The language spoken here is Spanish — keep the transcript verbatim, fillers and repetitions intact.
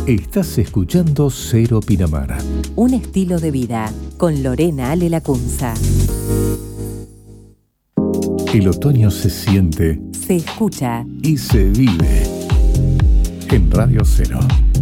Estás escuchando Cero Pinamar. Un estilo de vida con Lorena Ale Lacunza. El otoño se siente, se escucha y se vive en Radio Cero.